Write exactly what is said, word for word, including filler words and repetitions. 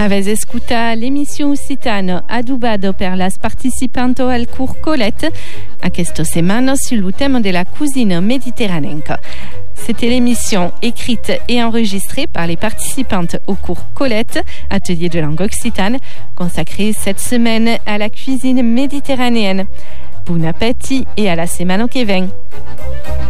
Avez escuta l'émission occitane adubado per las participantes al cours Colette, a questa settimana sul thème de la cuisine méditerranéenne. C'était l'émission écrite et enregistrée par les participantes au cours Colette, atelier de langue occitane, consacré cette semaine à la cuisine méditerranéenne. Bon appétit et à la semaine qui vient.